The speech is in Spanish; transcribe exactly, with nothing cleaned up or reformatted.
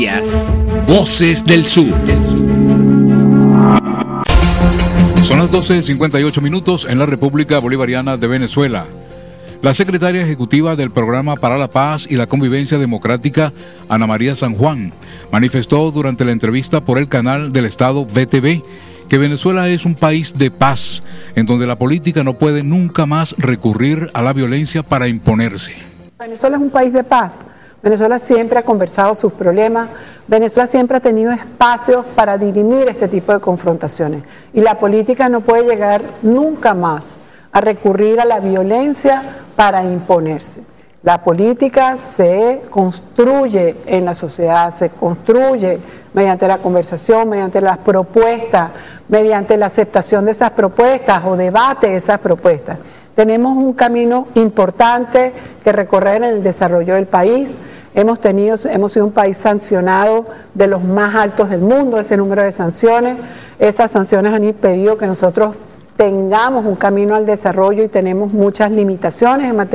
Voces del Sur. Son las doce cincuenta y ocho minutos en la República Bolivariana de Venezuela. La secretaria ejecutiva del Programa para la Paz y la Convivencia Democrática, Ana María San Juan, manifestó durante la entrevista por el canal del Estado V T V que Venezuela es un país de paz, en donde la política no puede nunca más recurrir a la violencia para imponerse. Venezuela es un país de paz. Venezuela siempre ha conversado sus problemas, Venezuela siempre ha tenido espacios para dirimir este tipo de confrontaciones y la política no puede llegar nunca más a recurrir a la violencia para imponerse. La política se construye en la sociedad, se construye mediante la conversación, mediante las propuestas, mediante la aceptación de esas propuestas o debate de esas propuestas. Tenemos un camino importante que recorrer en el desarrollo del país. Hemos tenido, hemos sido un país sancionado de los más altos del mundo, ese número de sanciones. Esas sanciones han impedido que nosotros tengamos un camino al desarrollo y tenemos muchas limitaciones en materia